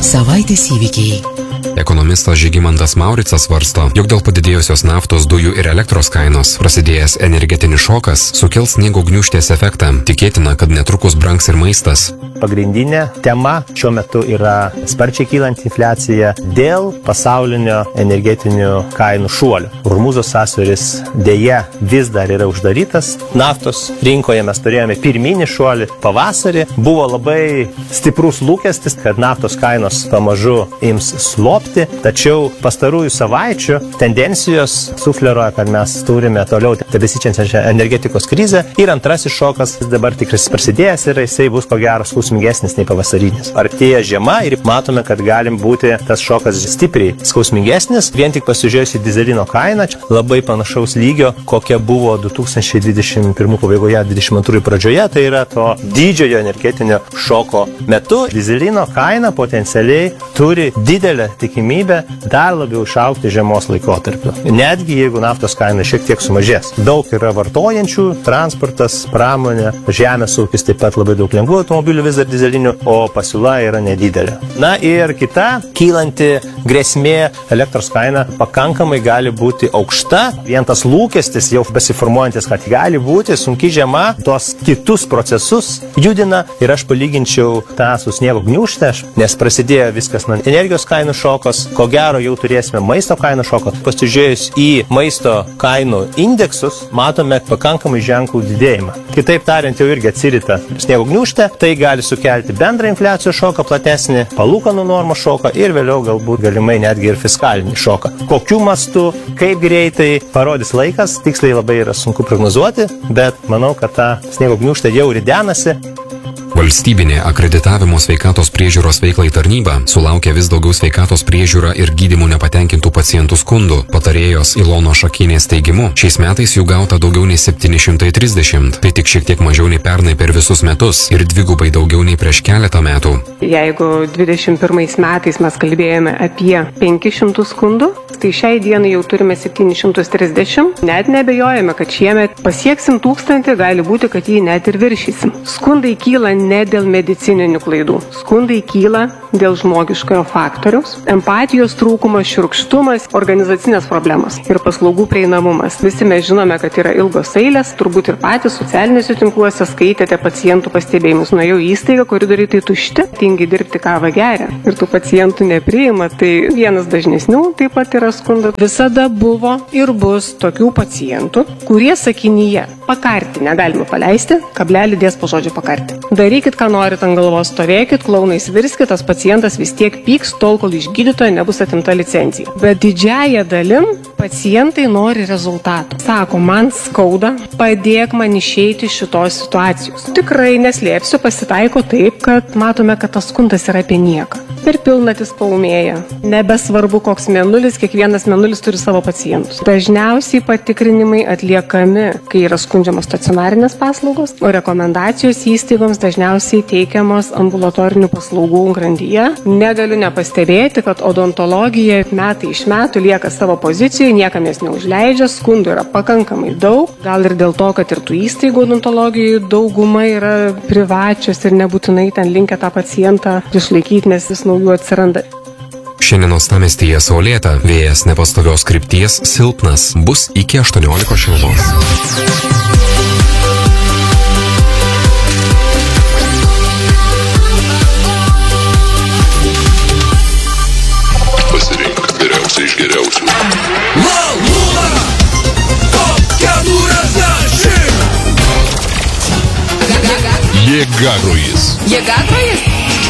Savaitės įvykiai. Ekonomistas Žygimantas Mauricas svarsto, jog dėl padidėjusios naftos, dujų ir elektros kainos prasidėjęs energetinis šokas sukels sniego gniūžtės efektą. Tikėtina, kad netrukus brangs ir maistas. Pagrindinė tema šiuo metu yra sparčiai kylanti infliacija dėl pasaulinio energetinių kainų šuolio. Hormūzo sąsiauris dėja vis dar yra uždarytas. Naftos rinkoje mes turėjome pirminį šuolį pavasarį. Buvo labai stiprus lūkestis, kad naftos kainos pamažu ims slopti, tačiau pastarųjų savaičių tendencijos sufleruoja, kad mes turime toliau tebesičiančią energetikos krizę ir antrasis šokas dabar tikrai prasidėjęs ir jisai bus ko gero skausmingesnis nei pavasarinis. Artėja žiema ir matome, kad galim būti tas šokas stipriai skausmingesnis. Vien tik pasižiūrėjus į dizelino kainą, labai panašaus lygio, kokia buvo 2021 pabaigoje, 2022 pradžioje, tai yra to didžiojo energetinio šoko metu. Dizelino kaina potencialiai turi didelę tikimybę dar labiau išaugti žiemos laikotarpiu. Netgi jeigu naftos kaina šiek tiek sumažės. Daug yra vartojančių, transportas, pramonė, žemės ūkis, taip pat labai daug lengvų automobilių vis dar dizelinių, o pasiūla yra nedidelė. Na ir kita kylanti grėsmė, elektros kaina pakankamai gali būti aukšta. Vien tas lūkestis jau besiformuojantis, kad gali būti sunki žiema, tos kitus procesus judina ir aš palyginčiau tą su sniego gniūžte, nes prasidėjo viskas nuo energijos kainų šokos, ko gero jau turėsime maisto kainų šoko. Pasižiūrėjus į maisto kainų indeksus, matome pakankamai ženklų didėjimą. Kitaip tariant, jau irgi atsirita sniego gniūžtė, tai gali sukelti bendrą infliacijos šoką, platesnį palūkanų normos šoką ir vėliau galbūt galimai netgi ir fiskalinį šoką. Kokiu mastu, kaip greitai parodys laikas, tiksliai labai yra sunku prognozuoti, bet manau, kad ta sniego gniūžtė jau ridenasi. Valstybinė akreditavimo sveikatos priežiūros veiklai tarnyba sulaukia vis daugiau sveikatos priežiūra ir gydymų nepatenkintų pacientų skundų. Patarėjos Ilonos Šakienės teigimu, šiais metais jų gauta daugiau nei 730, tai tik šiek tiek mažiau nei pernai per visus metus ir dvigubai daugiau nei prieš keletą metų. Jeigu 21 metais mes kalbėjome apie 500 skundų, tai šiai dienai jau turime 730. Net nebejojame, kad šiemet pasieksim 1000, gali būti, kad jį net ir viršysim. Skundai kyla ne dėl medicininių klaidų. Skundai kyla dėl žmogiškojo faktoriaus, empatijos trūkumas, šiurkštumas, organizacinės problemos ir paslaugų prieinamumas. Visi mes žinome, kad yra ilgos eilės, turbūt ir patys socialiniuose tinkluose skaitėte pacientų pastebėjimus. Nuėjau į įstaigą, koridoriai tai tušti, tingi dirbti kavą geria ir tų pacientų nepriima. Tai vienas dažnesnių taip pat yra skundas. Visada buvo ir bus tokių pacientų, kurie sakinyje pakarti negalima paleisti, kablelį dės po žodžio pakarti. Darykit, ką norit ant galvos, stovėkit, klaunais virskit, tas pacientas vis tiek pyks, tol, kol iš gydytojo nebus atimta licencija. Bet didžiąją dalim pacientai nori rezultatų. Sako, man skauda, padėk man išeiti iš šitos situacijos. Tikrai neslėpsiu, pasitaiko taip, kad matome, kad tas skundas yra apie nieką. Per pilnatis paūmėja. Nebesvarbu, koks mėnulis, kiekvienas mėnulis turi savo pacientus. Dažniausiai patikrinimai atliekami, kai yra skundžiamos stacionarinės paslaugos, o rekomendacijos įstaigoms dažniausiai teikiamos ambulatorinių paslaugų grandyje. Negaliu nepastebėti, kad odontologija metai iš metų lieka savo pozicijoje, niekam jas neužleidžia, skundų yra pakankamai daug. Gal ir dėl to, kad ir tų įstaigų odontologijų dauguma yra privačios ir nebūtinai ten linkę tą pacientą išlaikyti, nes vis naujų atsiranda. Šiandien uostamiestyje saulėta, vėjas nepastovios krypties, silpnas, bus iki 18 šilumos. Pasirink geriausiai iš geriausių. Lalula! Top 40! Jėgagrojis. Jėgagrojis?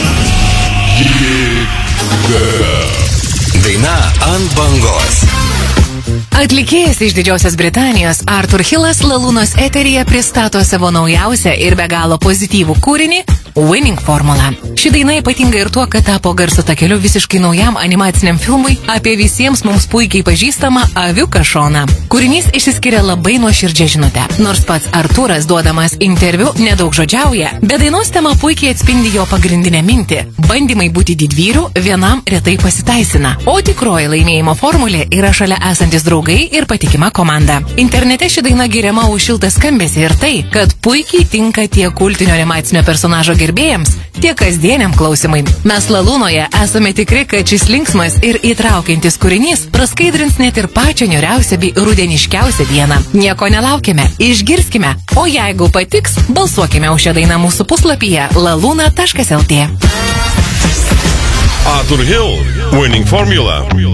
Daina ant bangos. Atlikėjas iš Didžiosios Britanijos Arthur Hillas Lalūnos eteryje pristato savo naujausią ir be galo pozityvų kūrinį Winning Formula. Ši daina ypatinga ir tuo, kad tapo garso takeliu visiškai naujam animaciniam filmui apie visiems mums puikiai pažįstamą avių kašoną. Kūrinys išsiskiria labai nuoširdžia žinute. Nors pats Artūras, duodamas interviu, nedaug žodžiauja, bet dainos tema puikiai atspindi jo pagrindinę mintį. Bandymai būti didvyriu vienam retai pasiteisina, o tikroji laimėjimo formulė yra šalia esantis draugai draugai ir patikima komanda. Internete ši daina giriama už šiltą skambesį ir tai, kad puikiai tinka tiek kultinio animacinio personažo gerbėjams, tiek kasdieniam klausimui. Mes Lalūnoje esame tikri, kad šis linksmas ir įtraukiantis kūrinys praskaidrins net ir pačią niūriausią bei rudeniškiausią dieną. Nieko nelaukime, išgirskime, o jeigu patiks, balsuokime už šią dainą mūsų puslapyje laluna.lt. Arthur Hill, Winning Formula.